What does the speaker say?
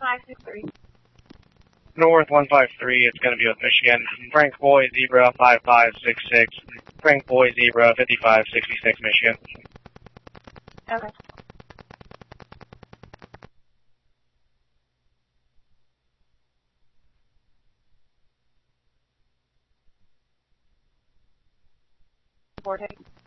1563. North 153, it's going to be with Michigan. Frank Boy, Zebra 5566. Frank Boy, Zebra 5566, Michigan. Okay. Vortex.